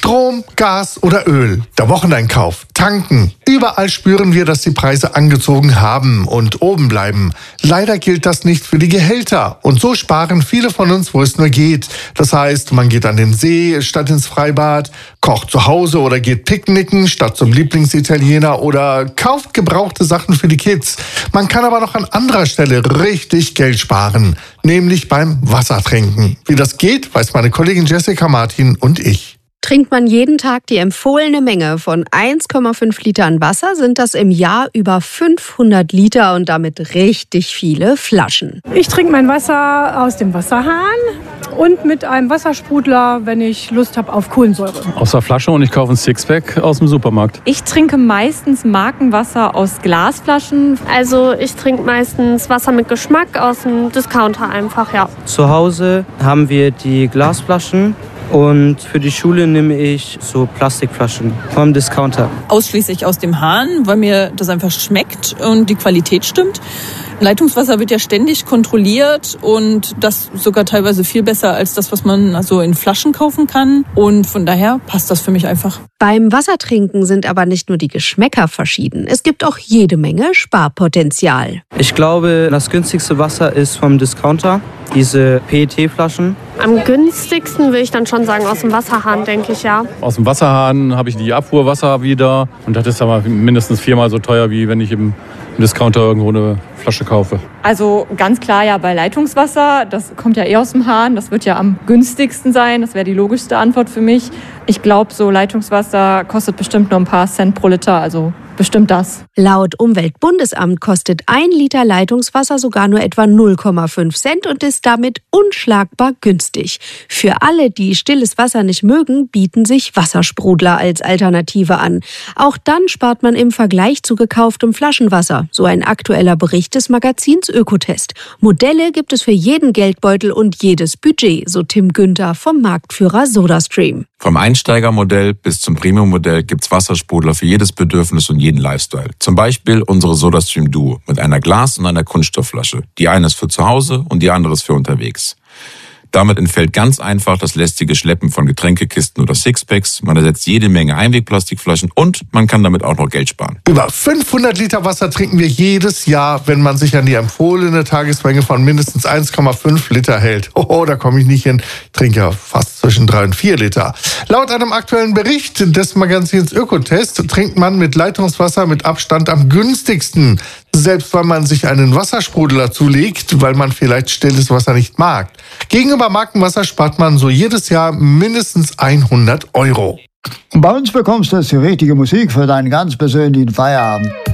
Strom, Gas oder Öl, der Wocheneinkauf, Tanken. Überall spüren wir, dass die Preise angezogen haben und oben bleiben. Leider gilt das nicht für die Gehälter. Und so sparen viele von uns, wo es nur geht. Das heißt, man geht an den See statt ins Freibad, kocht zu Hause oder geht picknicken statt zum Lieblingsitaliener oder kauft gebrauchte Sachen für die Kids. Man kann aber noch an anderer Stelle richtig Geld sparen, nämlich beim Wassertrinken. Wie das geht, weiß meine Kollegin Jessica Martin und ich. Trinkt man jeden Tag die empfohlene Menge von 1,5 Litern Wasser, sind das im Jahr über 500 Liter und damit richtig viele Flaschen. Ich trinke mein Wasser aus dem Wasserhahn und mit einem Wassersprudler, wenn ich Lust habe auf Kohlensäure. Aus der Flasche und ich kaufe ein Sixpack aus dem Supermarkt. Ich trinke meistens Markenwasser aus Glasflaschen. Also ich trinke meistens Wasser mit Geschmack aus dem Discounter einfach, ja. Zu Hause haben wir die Glasflaschen. Und für die Schule nehme ich so Plastikflaschen vom Discounter. Ausschließlich aus dem Hahn, weil mir das einfach schmeckt und die Qualität stimmt. Leitungswasser wird ja ständig kontrolliert und das sogar teilweise viel besser als das, was man also in Flaschen kaufen kann. Und von daher passt das für mich einfach. Beim Wassertrinken sind aber nicht nur die Geschmäcker verschieden. Es gibt auch jede Menge Sparpotenzial. Ich glaube, das günstigste Wasser ist vom Discounter, diese PET-Flaschen. Am günstigsten würde ich dann schon sagen aus dem Wasserhahn, denke ich, ja. Aus dem Wasserhahn habe ich die Abfuhrwasser wieder und das ist aber mindestens 4-mal so teuer, wie wenn ich im Discounter irgendwo eine Flasche kaufe. Also ganz klar ja bei Leitungswasser, das kommt ja eh aus dem Hahn, das wird ja am günstigsten sein, das wäre die logischste Antwort für mich. Ich glaube, so Leitungswasser kostet bestimmt nur ein paar Cent pro Liter, also bestimmt das. Laut Umweltbundesamt kostet 1 Liter Leitungswasser sogar nur etwa 0,5 Cent und ist damit unschlagbar günstig. Für alle, die stilles Wasser nicht mögen, bieten sich Wassersprudler als Alternative an. Auch dann spart man im Vergleich zu gekauftem Flaschenwasser, so ein aktueller Bericht des Magazins Ökotest. Modelle gibt es für jeden Geldbeutel und jedes Budget, so Tim Günther vom Marktführer SodaStream. Vom Einsteigermodell bis zum Premiummodell gibt's Wassersprudler für jedes Bedürfnis und jeden Lifestyle. Zum Beispiel unsere SodaStream Duo mit einer Glas- und einer Kunststoffflasche. Die eine ist für zu Hause und die andere ist für unterwegs. Damit entfällt ganz einfach das lästige Schleppen von Getränkekisten oder Sixpacks. Man ersetzt jede Menge Einwegplastikflaschen und man kann damit auch noch Geld sparen. Über 500 Liter Wasser trinken wir jedes Jahr, wenn man sich an die empfohlene Tagesmenge von mindestens 1,5 Liter hält. Oh, da komme ich nicht hin. Ich trinke ja fast zwischen 3 und 4 Liter. Laut einem aktuellen Bericht des Magazins Ökotest trinkt man mit Leitungswasser mit Abstand am günstigsten. Selbst wenn man sich einen Wassersprudler zulegt, weil man vielleicht stilles Wasser nicht mag. Gegenüber Markenwasser spart man so jedes Jahr mindestens 100 €. Bei uns bekommst du jetzt die richtige Musik für deinen ganz persönlichen Feierabend.